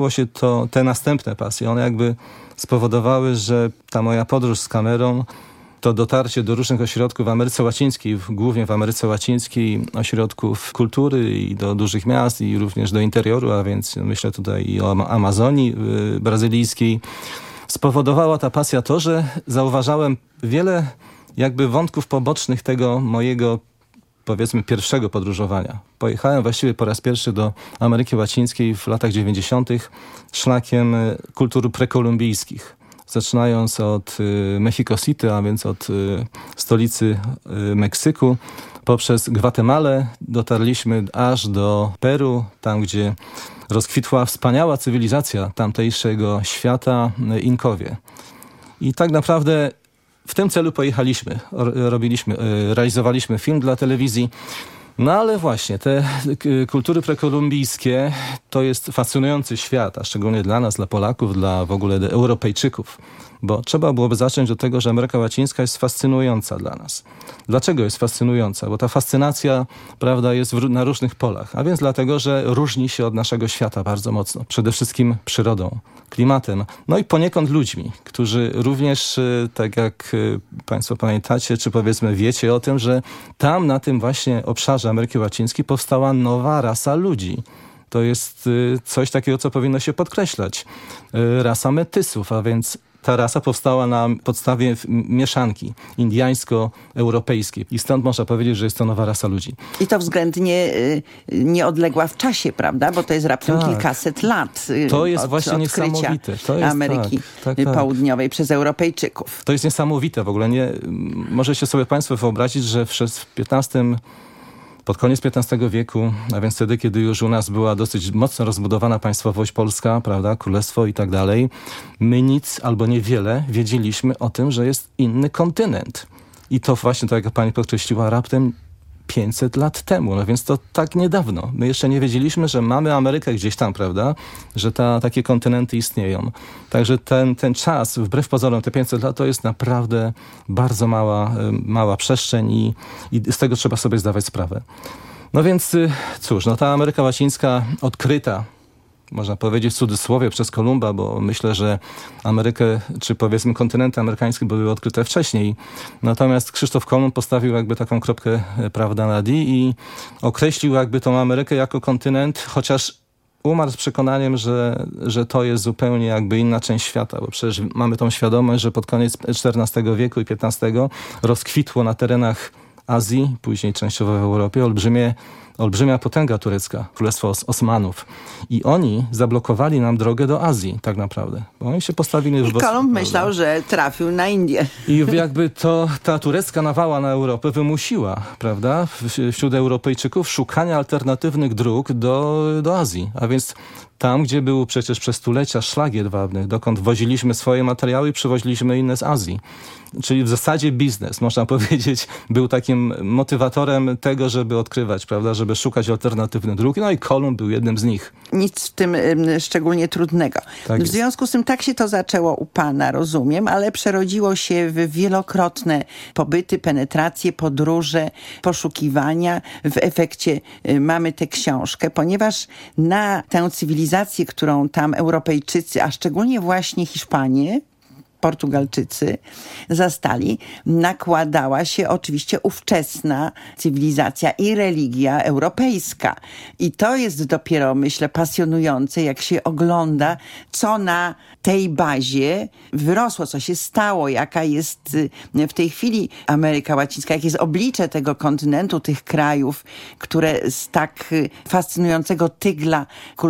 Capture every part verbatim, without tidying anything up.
się to, te następne pasje, one jakby spowodowały, że ta moja podróż z kamerą, to dotarcie do różnych ośrodków w Ameryce Łacińskiej, głównie w Ameryce Łacińskiej, ośrodków kultury i do dużych miast i również do interioru, a więc myślę tutaj i o Amazonii brazylijskiej, spowodowała ta pasja to, że zauważałem wiele jakby wątków pobocznych tego mojego, powiedzmy, pierwszego podróżowania. Pojechałem właściwie po raz pierwszy do Ameryki Łacińskiej w latach dziewięćdziesiątych szlakiem kultur prekolumbijskich. Zaczynając od y, Mexico City, a więc od y, stolicy y, Meksyku, poprzez Gwatemalę dotarliśmy aż do Peru, tam gdzie rozkwitła wspaniała cywilizacja tamtejszego świata, y, Inkowie. I tak naprawdę w tym celu pojechaliśmy, robiliśmy, y, realizowaliśmy film dla telewizji. No ale właśnie, te kultury prekolumbijskie to jest fascynujący świat, a szczególnie dla nas, dla Polaków, dla w ogóle Europejczyków. Bo trzeba byłoby zacząć od tego, że Ameryka Łacińska jest fascynująca dla nas. Dlaczego jest fascynująca? Bo ta fascynacja, prawda, jest w, na różnych polach. A więc dlatego, że różni się od naszego świata bardzo mocno. Przede wszystkim przyrodą, klimatem, no i poniekąd ludźmi, którzy również, tak jak Państwo pamiętacie, czy powiedzmy wiecie o tym, że tam na tym właśnie obszarze Ameryki Łacińskiej powstała nowa rasa ludzi. To jest coś takiego, co powinno się podkreślać. Rasa metysów, a więc ta rasa powstała na podstawie mieszanki indiańsko-europejskiej. I stąd można powiedzieć, że jest to nowa rasa ludzi. I to względnie y, nieodległa w czasie, prawda? Bo to jest raptem tak. kilkaset lat y, to jest od właśnie niesamowite. To jest, Ameryki tak, tak, tak. Południowej przez Europejczyków. To jest niesamowite w ogóle. Nie, możecie sobie Państwo wyobrazić, że w piętnastym Pod koniec piętnastego wieku, a więc wtedy, kiedy już u nas była dosyć mocno rozbudowana państwowość polska, prawda, królestwo i tak dalej, my nic albo niewiele wiedzieliśmy o tym, że jest inny kontynent. I to właśnie, tak jak pani podkreśliła, raptem pięćset lat temu, no więc to tak niedawno. My jeszcze nie wiedzieliśmy, że mamy Amerykę gdzieś tam, prawda, że ta, takie kontynenty istnieją. Także ten, ten czas, wbrew pozorom, te pięćset lat, to jest naprawdę bardzo mała, mała przestrzeń i, i z tego trzeba sobie zdawać sprawę. No więc cóż, no ta Ameryka Łacińska odkryta, można powiedzieć w cudzysłowie, przez Kolumba, bo myślę, że Amerykę, czy powiedzmy kontynenty amerykańskie były odkryte wcześniej. Natomiast Krzysztof Kolumb postawił jakby taką kropkę, prawda, nad i i określił jakby tą Amerykę jako kontynent, chociaż umarł z przekonaniem, że, że to jest zupełnie jakby inna część świata, bo przecież mamy tą świadomość, że pod koniec czternastego wieku i piętnastego rozkwitło na terenach Azji, później częściowo w Europie, olbrzymie olbrzymia potęga turecka, królestwo Os- Osmanów. I oni zablokowali nam drogę do Azji, tak naprawdę. Bo oni się postawili... I Kolumb myślał, że trafił na Indię. I jakby to ta turecka nawała na Europę wymusiła, prawda, wśród Europejczyków szukania alternatywnych dróg do, do Azji. A więc tam, gdzie był przecież przez stulecia szlak jedwabny, dokąd woziliśmy swoje materiały i przywoziliśmy inne z Azji. Czyli w zasadzie biznes, można powiedzieć, był takim motywatorem tego, żeby odkrywać, prawda, żeby szukać alternatywnych dróg. No i Kolumb był jednym z nich. Nic w tym y, szczególnie trudnego. Tak w jest. Związku z tym tak się to zaczęło u pana, rozumiem, ale przerodziło się w wielokrotne pobyty, penetracje, podróże, poszukiwania. W efekcie y, mamy tę książkę, ponieważ na tę cywilizację, którą tam Europejczycy, a szczególnie właśnie Hiszpanie, Portugalczycy zastali, nakładała się oczywiście ówczesna cywilizacja i religia europejska. I to jest dopiero, myślę, pasjonujące, jak się ogląda, co na tej bazie wyrosło, co się stało, jaka jest w tej chwili Ameryka Łacińska, jakie jest oblicze tego kontynentu, tych krajów, które z tak fascynującego tygla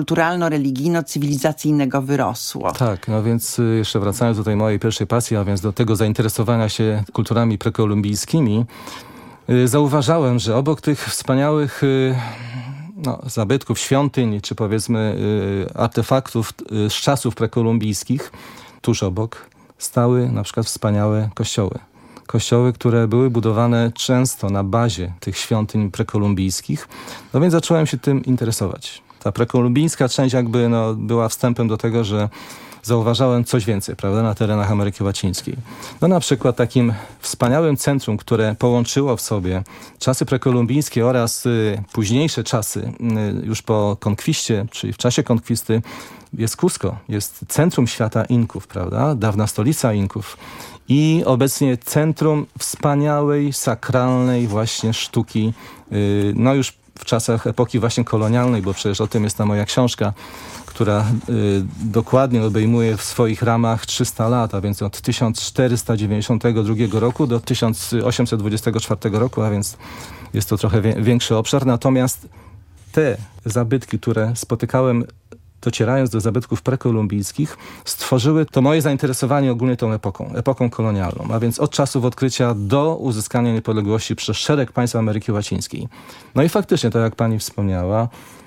kulturalno-religijno-cywilizacyjnego wyrosło. Tak, no więc jeszcze wracając do tej mojej pierwszej pasji, a więc do tego zainteresowania się kulturami prekolumbijskimi, zauważałem, że obok tych wspaniałych no, zabytków, świątyń, czy powiedzmy artefaktów z czasów prekolumbijskich, tuż obok stały na przykład wspaniałe kościoły. Kościoły, które były budowane często na bazie tych świątyń prekolumbijskich. No więc zacząłem się tym interesować. Ta prekolumbijska część jakby no, była wstępem do tego, że zauważałem coś więcej, prawda, na terenach Ameryki Łacińskiej. No na przykład takim wspaniałym centrum, które połączyło w sobie czasy prekolumbijskie oraz y, późniejsze czasy, y, już po konkwiście, czyli w czasie konkwisty, jest Cusco. Jest centrum świata Inków, prawda, dawna stolica Inków. I obecnie centrum wspaniałej, sakralnej właśnie sztuki, y, no już w czasach epoki właśnie kolonialnej, bo przecież o tym jest ta moja książka, która y, dokładnie obejmuje w swoich ramach trzysta lat, a więc od tysiąc czterysta dziewięćdziesiątego drugiego roku do tysiąc osiemset dwudziestego czwartego roku, a więc jest to trochę wie, większy obszar. Natomiast te zabytki, które spotykałem docierając do zabytków prekolumbijskich, stworzyły to moje zainteresowanie ogólnie tą epoką, epoką kolonialną, a więc od czasów odkrycia do uzyskania niepodległości przez szereg państw Ameryki Łacińskiej. No i faktycznie, tak jak pani wspomniała,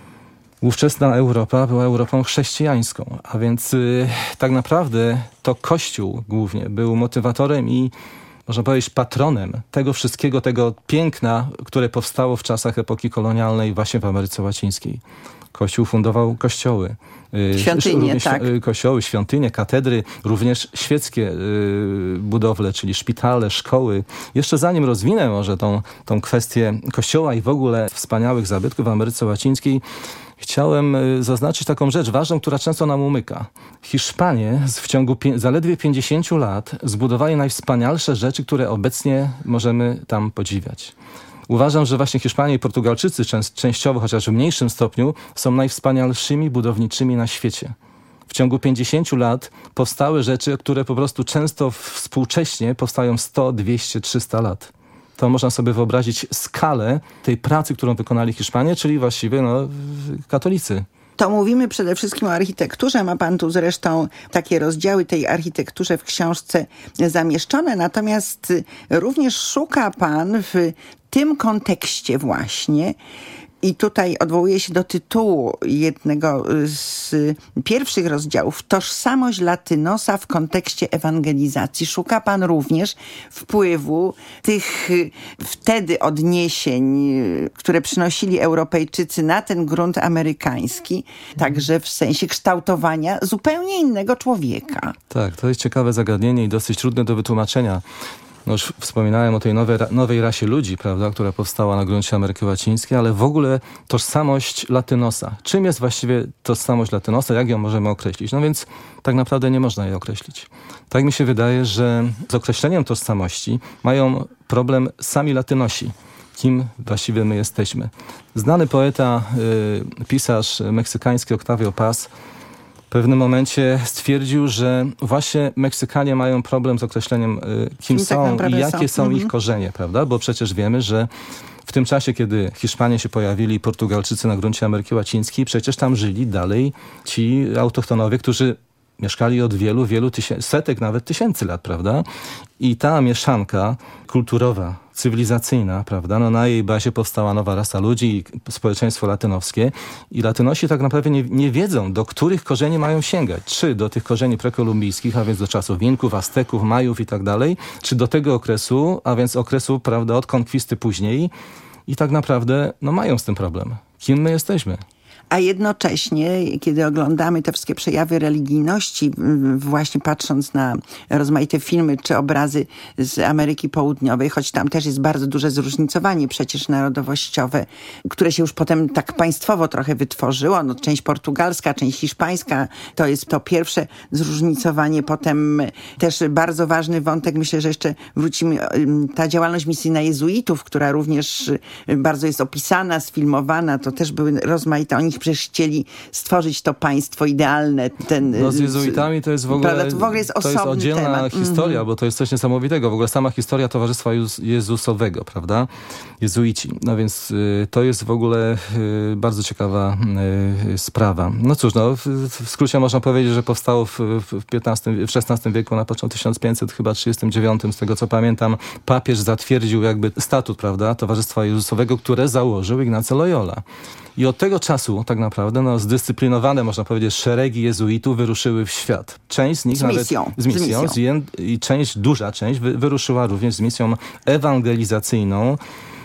ówczesna Europa była Europą chrześcijańską, a więc yy, tak naprawdę to Kościół głównie był motywatorem i można powiedzieć patronem tego wszystkiego, tego piękna, które powstało w czasach epoki kolonialnej właśnie w Ameryce Łacińskiej. Kościół fundował kościoły. Świątynie, tak. Kościoły, świątynie, katedry, również świeckie y, budowle, czyli szpitale, szkoły. Jeszcze zanim rozwinę może tą, tą kwestię kościoła i w ogóle wspaniałych zabytków w Ameryce Łacińskiej, chciałem zaznaczyć taką rzecz ważną, która często nam umyka. Hiszpanie w ciągu pię- zaledwie pięćdziesięciu lat zbudowali najwspanialsze rzeczy, które obecnie możemy tam podziwiać. Uważam, że właśnie Hiszpanie i Portugalczycy czę- częściowo, chociaż w mniejszym stopniu, są najwspanialszymi budowniczymi na świecie. W ciągu pięćdziesięciu lat powstały rzeczy, które po prostu często współcześnie powstają sto, dwieście, trzysta lat. To można sobie wyobrazić skalę tej pracy, którą wykonali Hiszpanie, czyli właściwie no, katolicy. To mówimy przede wszystkim o architekturze. Ma pan tu zresztą takie rozdziały tej architekturze w książce zamieszczone. Natomiast również szuka pan w tym kontekście właśnie, i tutaj odwołuję się do tytułu jednego z pierwszych rozdziałów, tożsamość Latynosa w kontekście ewangelizacji. Szuka pan również wpływu tych wtedy odniesień, które przynosili Europejczycy na ten grunt amerykański, także w sensie kształtowania zupełnie innego człowieka. Tak, to jest ciekawe zagadnienie i dosyć trudne do wytłumaczenia. No już wspominałem o tej nowej, nowej rasie ludzi, prawda, która powstała na gruncie Ameryki Łacińskiej, ale w ogóle tożsamość Latynosa. Czym jest właściwie tożsamość Latynosa? Jak ją możemy określić? No więc tak naprawdę nie można jej określić. Tak mi się wydaje, że z określeniem tożsamości mają problem sami Latynosi. Kim właściwie my jesteśmy. Znany poeta, y, pisarz meksykański Octavio Paz w pewnym momencie stwierdził, że właśnie Meksykanie mają problem z określeniem, y, kim, kim są tak i jakie są, są mhm. ich korzenie, prawda? Bo przecież wiemy, że w tym czasie, kiedy Hiszpanie się pojawili, Portugalczycy na gruncie Ameryki Łacińskiej, przecież tam żyli dalej ci autochtonowie, którzy mieszkali od wielu, wielu tysięcy, setek, nawet tysięcy lat, prawda? I ta mieszanka kulturowa, cywilizacyjna, prawda? No na jej bazie powstała nowa rasa ludzi i społeczeństwo latynoskie. I Latynosi tak naprawdę nie, nie wiedzą, do których korzeni mają sięgać. Czy do tych korzeni prekolumbijskich, a więc do czasów Inków, Azteków, Majów i tak dalej, czy do tego okresu, a więc okresu, prawda, od konkwisty później. I tak naprawdę, no mają z tym problem. Kim my jesteśmy? A jednocześnie, kiedy oglądamy te wszystkie przejawy religijności, właśnie patrząc na rozmaite filmy czy obrazy z Ameryki Południowej, choć tam też jest bardzo duże zróżnicowanie przecież narodowościowe, które się już potem tak państwowo trochę wytworzyło, no część portugalska, część hiszpańska, to jest to pierwsze zróżnicowanie. Potem też bardzo ważny wątek, myślę, że jeszcze wrócimy, ta działalność misyjna jezuitów, która również bardzo jest opisana, sfilmowana, to też były rozmaite, oni przecież chcieli stworzyć to państwo idealne. Ten, no z jezuitami to jest w ogóle, prawda, to w ogóle jest, to jest oddzielna temat. historia, Mm-hmm. bo to jest coś niesamowitego. W ogóle sama historia Towarzystwa Jezusowego, prawda? Jezuici. No więc y, to jest w ogóle y, bardzo ciekawa y, sprawa. No cóż, no, w, w skrócie można powiedzieć, że powstało w, w, piętnastym, w szesnastym wieku, na początku tysiąc pięćset trzydziestym dziewiątym, z tego co pamiętam, papież zatwierdził jakby statut, prawda, Towarzystwa Jezusowego, które założył Ignacy Loyola. I od tego czasu tak naprawdę no, zdyscyplinowane, można powiedzieć, szeregi jezuitów wyruszyły w świat. Część z nich z nawet misją. z misją, z misją. I część, duża część wy, wyruszyła również z misją ewangelizacyjną.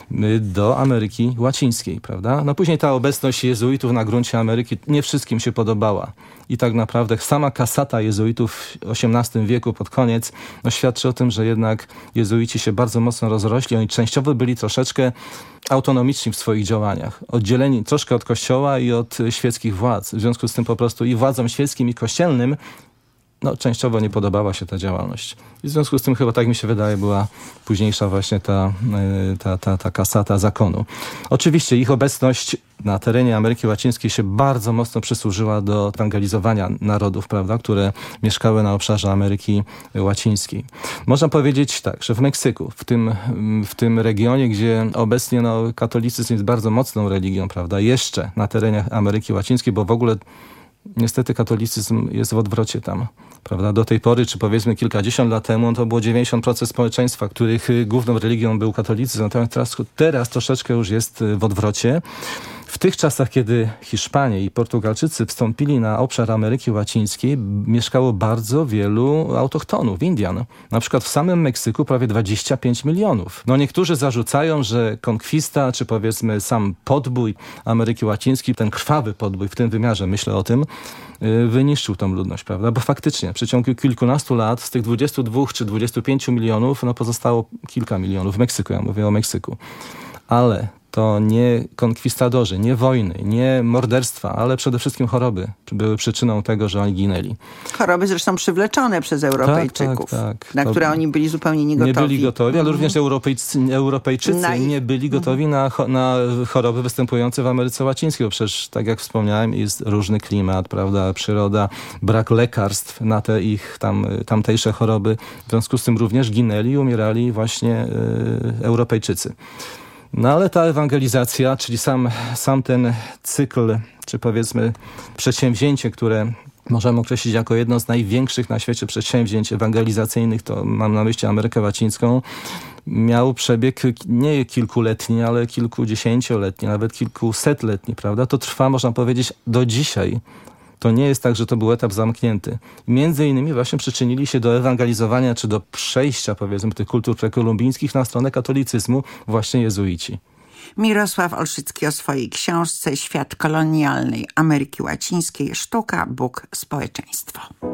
do Ameryki Łacińskiej, prawda? No później ta obecność jezuitów na gruncie Ameryki nie wszystkim się podobała. I tak naprawdę sama kasata jezuitów w osiemnastym wieku pod koniec no, świadczy o tym, że jednak jezuici się bardzo mocno rozrośli. Oni częściowo byli troszeczkę autonomiczni w swoich działaniach. Oddzieleni troszkę od kościoła i od świeckich władz. W związku z tym po prostu i władzom świeckim i kościelnym no, częściowo nie podobała się ta działalność. I w związku z tym chyba, tak mi się wydaje, była późniejsza właśnie ta, ta, ta, ta kasata zakonu. Oczywiście ich obecność na terenie Ameryki Łacińskiej się bardzo mocno przysłużyła do ewangelizowania narodów, prawda, które mieszkały na obszarze Ameryki Łacińskiej. Można powiedzieć tak, że w Meksyku, w tym, w tym regionie, gdzie obecnie no, katolicyzm jest bardzo mocną religią, prawda, jeszcze na terenie Ameryki Łacińskiej, bo w ogóle niestety katolicyzm jest w odwrocie tam, prawda? Do tej pory, czy powiedzmy kilkadziesiąt lat temu, to było dziewięćdziesiąt procent społeczeństwa, których główną religią był katolicyzm, natomiast teraz, teraz troszeczkę już jest w odwrocie. W tych czasach, kiedy Hiszpanie i Portugalczycy wstąpili na obszar Ameryki Łacińskiej, mieszkało bardzo wielu autochtonów, Indian. Na przykład w samym Meksyku prawie dwadzieścia pięć milionów. No niektórzy zarzucają, że konkwista, czy powiedzmy sam podbój Ameryki Łacińskiej, ten krwawy podbój w tym wymiarze, myślę o tym, wyniszczył tą ludność, prawda? Bo faktycznie w przeciągu kilkunastu lat z tych dwudziestu dwóch czy dwudziestu pięciu milionów, no pozostało kilka milionów. W Meksyku, ja mówię o Meksyku. Ale to nie konkwistadorzy, nie wojny, nie morderstwa, ale przede wszystkim choroby były przyczyną tego, że oni ginęli. Choroby zresztą przywleczone przez Europejczyków, tak, tak, tak. na to które oni byli zupełnie niegotowi. Nie byli gotowi, ale mm. również Europejczycy, Europejczycy na... nie byli gotowi na, na choroby występujące w Ameryce Łacińskiej, bo przecież, tak jak wspomniałem, jest różny klimat, prawda, przyroda, brak lekarstw na te ich tam, tamtejsze choroby. W związku z tym również ginęli i umierali właśnie y, Europejczycy. No ale ta ewangelizacja, czyli sam, sam ten cykl, czy powiedzmy przedsięwzięcie, które możemy określić jako jedno z największych na świecie przedsięwzięć ewangelizacyjnych, to mam na myśli Amerykę Łacińską, miał przebieg nie kilkuletni, ale kilkudziesięcioletni, nawet kilkusetletni, prawda? To trwa, można powiedzieć, do dzisiaj. To nie jest tak, że to był etap zamknięty. Między innymi właśnie przyczynili się do ewangelizowania, czy do przejścia, powiedzmy, tych kultur prekolumbijskich na stronę katolicyzmu właśnie jezuici. Mirosław Olszycki o swojej książce Świat kolonialnej Ameryki Łacińskiej. Sztuka, Bóg, społeczeństwo.